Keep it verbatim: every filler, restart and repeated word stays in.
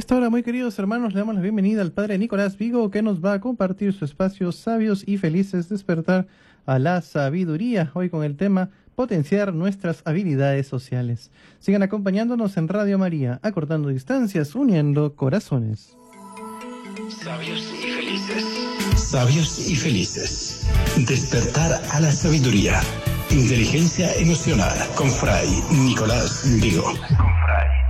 esta hora, muy queridos hermanos, le damos la bienvenida al Padre Nicolás Vigo, que nos va a compartir su espacio Sabios y Felices, despertar a la sabiduría, hoy con el tema potenciar nuestras habilidades sociales. Sigan acompañándonos en Radio María, acortando distancias, uniendo corazones. Sabios y felices. Sabios y felices. Despertar a la sabiduría. Inteligencia emocional con Fray Nicolás Vigo. Con Fray